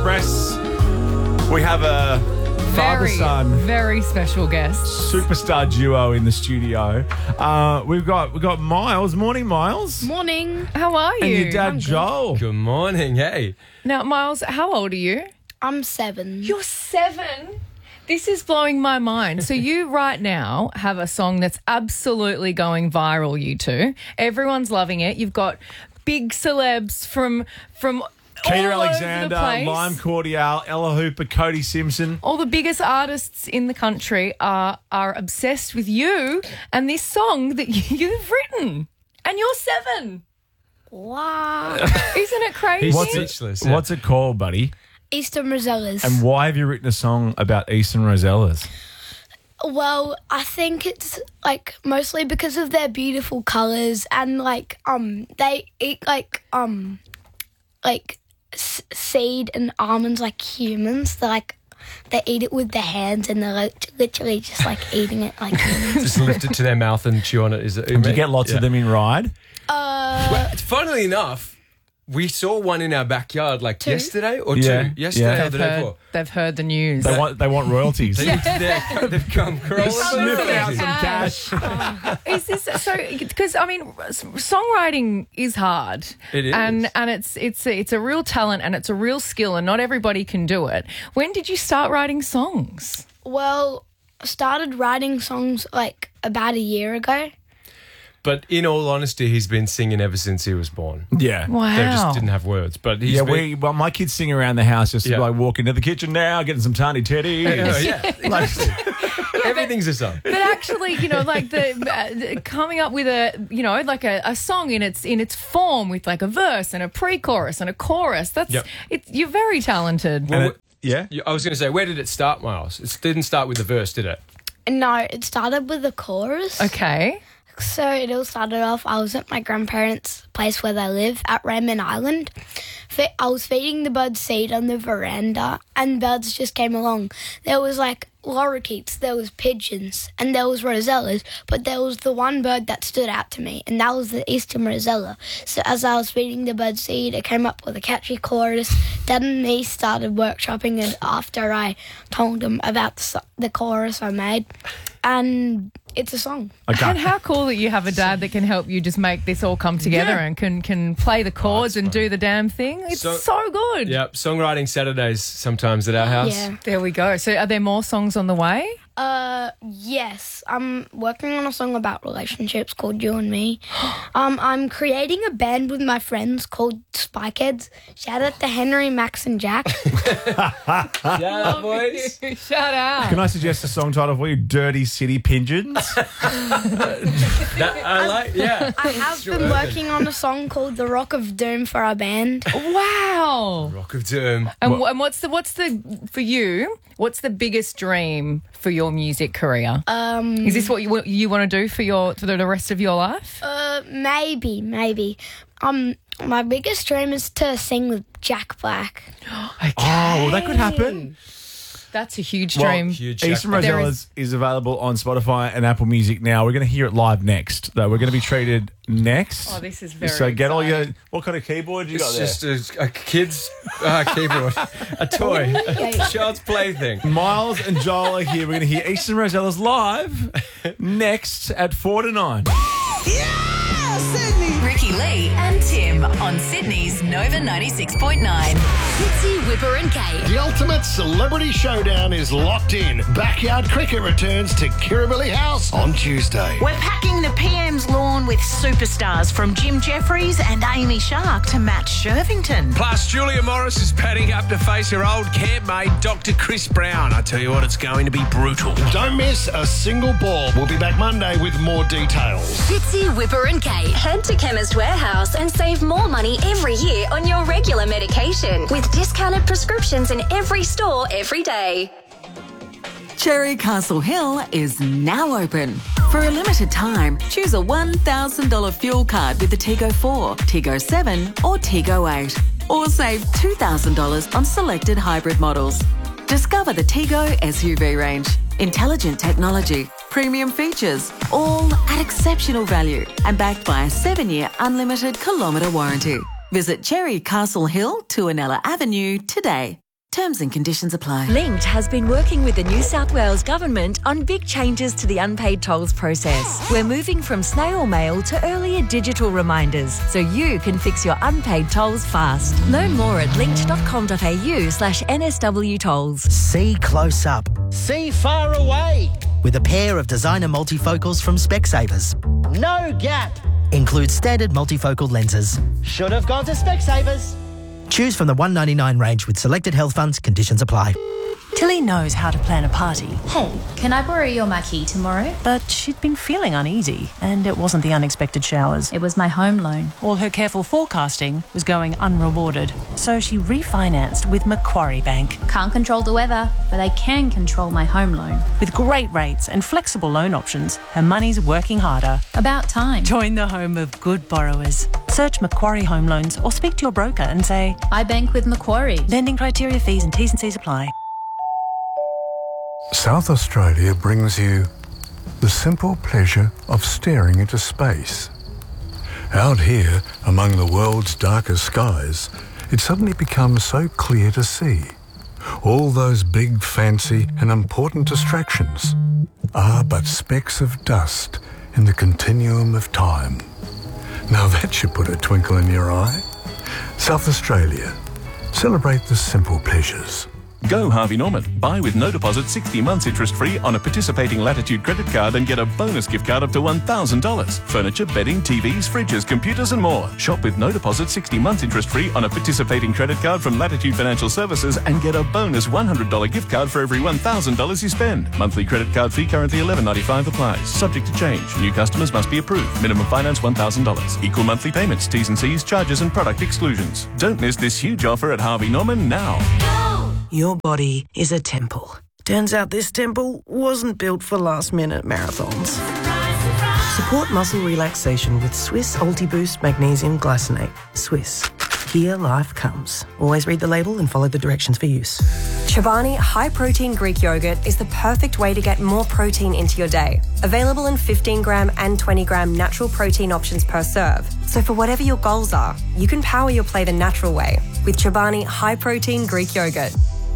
Express. We have a father-son, very special guest, superstar duo in the studio. We've got Miles. Morning, Miles. Morning. How are you? And your dad, Joel. Good morning. Hey. Now, Miles, how old are you? I'm 7. You're 7? This is blowing my mind. So you right now have a song that's absolutely going viral, you two. Everyone's loving it. You've got big celebs from Keita all Alexander, over the place. Lime Cordial, Ella Hooper, Cody Simpson. All the biggest artists in the country are obsessed with you and this song that you've written. And you're 7. Wow. Isn't it crazy? Speechless. What's it called, buddy? Eastern Rosellas. And why have you written a song about Eastern Rosellas? Well, I think it's mostly because of their beautiful colours and they eat seed and almonds like humans. They eat it with their hands and they're literally just eating it like humans. Just lift it to their mouth and chew on it. Is it? Do you get lots of them in Ride? Well, funnily enough, we saw one in our backyard yesterday or two. Yesterday or the day before. They've heard the news. They want royalties. They've come crawling Sniffing out over. some cash. Is this so? Because songwriting is hard. It is. and it's a real talent and it's a real skill, and not everybody can do it. When did you start writing songs? Well, I started writing songs about a year ago. But in all honesty, he's been singing ever since he was born. Yeah. Wow. They just didn't have words. But he's my kids sing around the house just walk into the kitchen now, getting some tiny teddies. Everything's a song. But actually, the coming up with a song in its form with a verse and a pre-chorus and a chorus. You're very talented. I was going to say, where did it start, Miles? It didn't start with the verse, did it? No, it started with the chorus. Okay. So it all started off, I was at my grandparents' place where they live at Raymond Island. I was feeding the birds seed on the veranda and birds just came along. There was lorikeets, there was pigeons and there was rosellas, but there was the one bird that stood out to me and that was the Eastern Rosella. So as I was feeding the bird seed, I came up with a catchy chorus. Dad and me started workshopping it after I told them about the chorus I made. And it's a song. Okay. And how cool that you have a dad that can help you just make this all come together and can play the chords and do the damn thing. It's so good. Yep, songwriting Saturdays sometimes at our house. Yeah. There we go. So are there more songs on the way? Yes. I'm working on a song about relationships called You and Me. I'm creating a band with my friends called Spikeheads. Shout out to Henry, Max and Jack. Yeah, boys. Shout out. Can I suggest a song title for you? Dirty City Pigeons? I have been working on a song called The Rock of Doom for our band. Wow. Rock of Doom. And what's the for you? What's the biggest dream for your music career? Is this what you want to do for the rest of your life? Maybe. My biggest dream is to sing with Jack Black. Okay. Oh, well, that could happen. That's a huge dream. Huge Eastern jackpot. Rosellas is available on Spotify and Apple Music now. We're going to hear it live next, though. We're going to be treated next. Oh, this is very So get all exciting. your... What kind of keyboard you got It's there? just a kid's keyboard, a toy, a child's plaything. Miles and Joel are here. We're going to hear Eastern Rosellas live next at 4 to 9. Ricky Lee and Tim on Sydney's Nova 96.9. Fitzy, Whipper and Kate. The ultimate celebrity showdown is locked in. Backyard cricket returns to Kirribilli House on Tuesday. We're packing the PM's lawn with superstars from Jim Jeffries and Amy Shark to Matt Shervington. Plus, Julia Morris is padding up to face her old campmate, Dr. Chris Brown. I tell you what, it's going to be brutal. Don't miss a single ball. We'll be back Monday with more details. Fitzy, Whipper and Kate. Head to Chemist Warehouse and save more money every year on your regular medication with discounted prescriptions in every store every day. Cherry Castle Hill is now open. For a limited time, choose a $1,000 fuel card with the Tigo 4, Tigo 7 or Tigo 8. Or save $2,000 on selected hybrid models. Discover the Tigo SUV range. Intelligent technology, premium features, all at exceptional value and backed by a 7-year unlimited kilometre warranty. Visit Cherry Castle Hill, Tuanella Avenue today. Terms and conditions apply. Linked has been working with the New South Wales Government on big changes to the unpaid tolls process. We're moving from snail mail to earlier digital reminders so you can fix your unpaid tolls fast. Learn more at linked.com.au/NSW tolls. See close up. See far away. With a pair of designer multifocals from Specsavers. No gap. Includes standard multifocal lenses. Should have gone to Specsavers. Choose from the $199 range with selected health funds. Conditions apply. Tilly knows how to plan a party. Hey, can I borrow your marquee tomorrow? But she'd been feeling uneasy, and it wasn't the unexpected showers. It was my home loan. All her careful forecasting was going unrewarded, so she refinanced with Macquarie Bank. Can't control the weather, but I can control my home loan. With great rates and flexible loan options, her money's working harder. About time. Join the home of good borrowers. Search Macquarie Home Loans or speak to your broker and say, I bank with Macquarie. Lending criteria, fees and T's and C's apply. South Australia brings you the simple pleasure of staring into space. Out here, among the world's darkest skies, it suddenly becomes so clear to see. All those big, fancy and important distractions are but specks of dust in the continuum of time. Now that should put a twinkle in your eye. South Australia. Celebrate the simple pleasures. Go Harvey Norman. Buy with no deposit 60 months interest-free on a participating Latitude credit card and get a bonus gift card up to $1,000. Furniture, bedding, TVs, fridges, computers and more. Shop with no deposit 60 months interest-free on a participating credit card from Latitude Financial Services and get a bonus $100 gift card for every $1,000 you spend. Monthly credit card fee currently $11.95 applies. Subject to change. New customers must be approved. Minimum finance $1,000. Equal monthly payments, T's and C's, charges and product exclusions. Don't miss this huge offer at Harvey Norman now. Your body is a temple. Turns out this temple wasn't built for last-minute marathons. Support muscle relaxation with Swiss Ultiboost Magnesium Glycinate. Swiss. Here life comes. Always read the label and follow the directions for use. Chobani High Protein Greek Yogurt is the perfect way to get more protein into your day. Available in 15-gram and 20-gram natural protein options per serve. So for whatever your goals are, you can power your play the natural way with Chobani High Protein Greek Yogurt.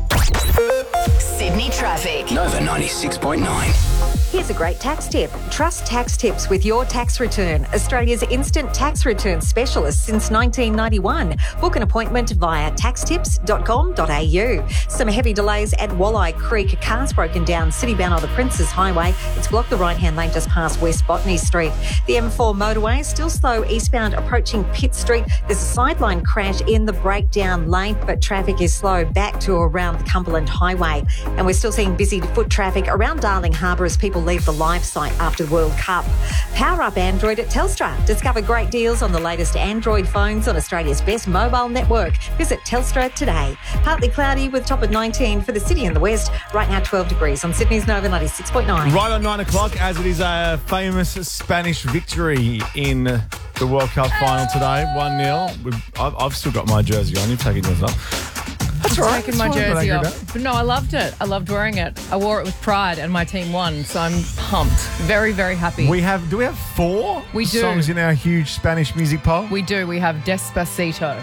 Sydney traffic. Nova 96.9. Here's a great tax tip. Trust Tax Tips with your tax return. Australia's instant tax return specialist since 1991. Book an appointment via taxtips.com.au. Some heavy delays at Walleye Creek. Cars broken down citybound on the Princes Highway. It's blocked the right-hand lane just past West Botany Street. The M4 motorway still slow eastbound approaching Pitt Street. There's a sideline crash in the breakdown lane, but traffic is slow back to around the Cumberland Highway. And we're still seeing busy foot traffic around Darling Harbour as people leave the live site after the World Cup. Power up Android at Telstra. Discover great deals on the latest Android phones on Australia's best mobile network. Visit Telstra today. Partly cloudy with top of 19 for the city and the west. Right now 12 degrees on Sydney's Nova 96.9. Right on 9 o'clock, as it is a famous Spanish victory in the World Cup final today. 1-0. I've still got my jersey on. You've taken yours off. That's all right. Taking my jersey off. But no, I loved it. I loved wearing it. I wore it with pride and my team won, so I'm pumped. Very, very happy. Do we have 4 songs in our huge Spanish music poll? We do. We have Despacito.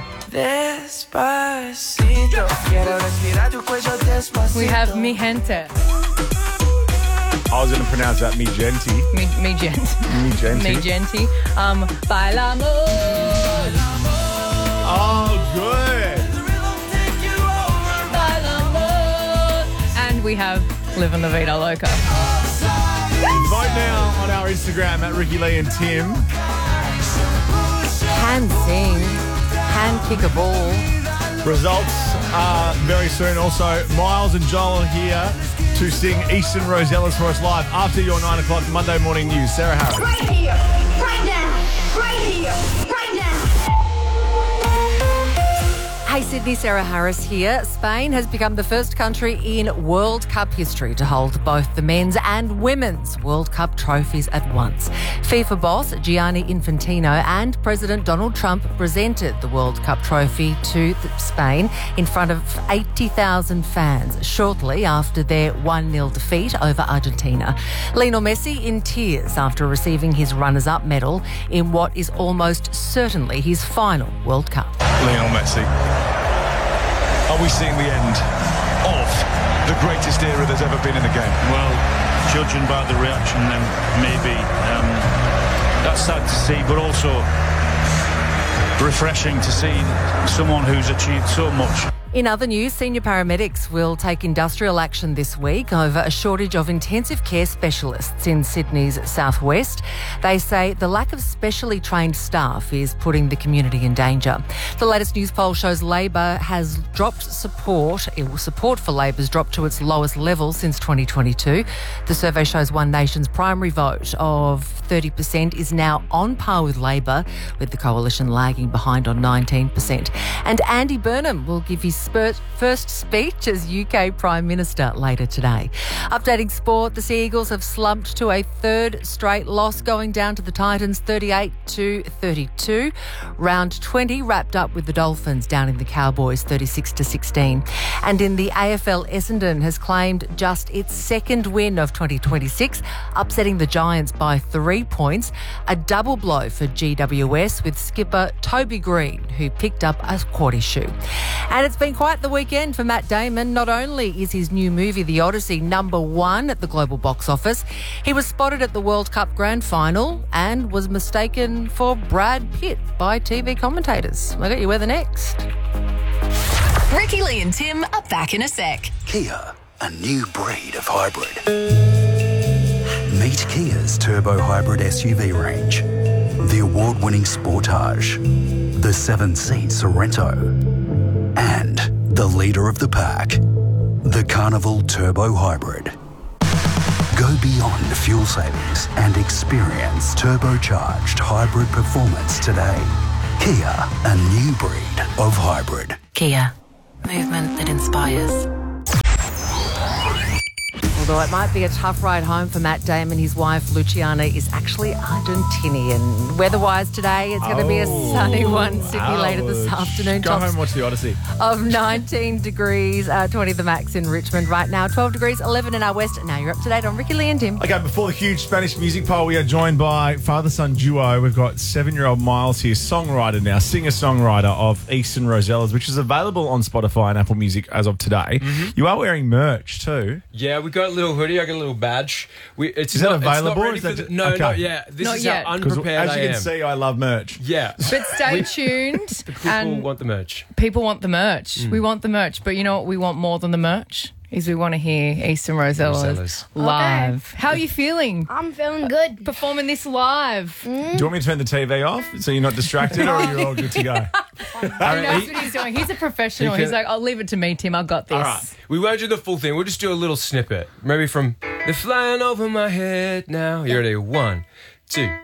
Despacito. We have Mi Gente. I was going to pronounce that Mi Gente. Mi Gente. Mi Gente. Mi Gente. Bailamos. Oh, good. And we have Livin' La Vida Loca. Vote now on our Instagram at Ricky Lee and Tim. Can sing, can kick a ball. Results are very soon. Also, Miles and Joel are here to sing Eastern Rosellas for us live after your 9 o'clock Monday morning news. Sarah Harris. Right here, right now, right here, right now. Hey Sydney, Sarah Harris here. Spain has become the first country in World Cup history to hold both the men's and women's World Cup trophies at once. FIFA boss Gianni Infantino and President Donald Trump presented the World Cup trophy to Spain in front of 80,000 fans shortly after their 1-0 defeat over Argentina. Lionel Messi in tears after receiving his runners-up medal in what is almost certainly his final World Cup. Lionel Messi. are we seeing the end of the greatest era there's ever been in the game? Well, judging by the reaction, then maybe that's sad to see, but also refreshing to see someone who's achieved so much. In other news, senior paramedics will take industrial action this week over a shortage of intensive care specialists in Sydney's southwest. They say the lack of specially trained staff is putting the community in danger. The latest news poll shows Labor has dropped support. Support for Labor's dropped to its lowest level since 2022. The survey shows One Nation's primary vote of 30% is now on par with Labor, with the coalition lagging behind on 19%. And Andy Burnham will give his first speech as UK Prime Minister later today. Updating sport, the Sea Eagles have slumped to a third straight loss, going down to the Titans 38-32. Round 20 wrapped up with the Dolphins downing the Cowboys 36-16. And in the AFL, Essendon has claimed just its second win of 2026, upsetting the Giants by 3 points. A double blow for GWS with skipper Toby Green, who picked up a quad shoe. And it's been quite the weekend for Matt Damon. Not only is his new movie, The Odyssey, #1 at the global box office, he was spotted at the World Cup Grand Final and was mistaken for Brad Pitt by TV commentators. I'll get you weather next. Ricky, Lee and Tim are back in a sec. Kia, a new breed of hybrid. Meet Kia's turbo hybrid SUV range. The award-winning Sportage, the 7-seat Sorento, and the leader of the pack, the Carnival Turbo Hybrid. Go beyond fuel savings and experience turbocharged hybrid performance today. Kia, a new breed of hybrid. Kia, movement that inspires. Although it might be a tough ride home for Matt Damon, his wife Luciana is actually Argentinian. Weather-wise today, it's going to be a sunny one. Sydney later this afternoon. Go home and watch The Odyssey. Of 19 degrees, 20 the max in Richmond right now, 12 degrees, 11 in our west. Now you're up to date on Ricky, Lee and Tim. Okay, before the huge Spanish music poll, we are joined by father-son duo. We've got 7-year-old Miles here, songwriter now, singer-songwriter of Eastern Rosellas, which is available on Spotify and Apple Music as of today. Mm-hmm. You are wearing merch too. Yeah, we got a little hoodie. I got a little badge. Is that available? It's not ready No, not yet. This Not is yet. how unprepared As I you am. can see, I love merch. Yeah. But stay tuned. The people and want the merch. people want the merch. We want the merch. But you know what we want more than the merch? Is we want to hear Eastern Rosellas live. How are you feeling? I'm feeling good. Performing this live. Do you want me to turn the TV off so you're not distracted, or are you all good to go? He knows what he's doing. He's a professional. He can- He's like, I'll leave it to me, Tim. I've got this. All right. We won't do the full thing. We'll just do a little snippet. Maybe from They're Flying Over My Head Now. You ready? 1, 2.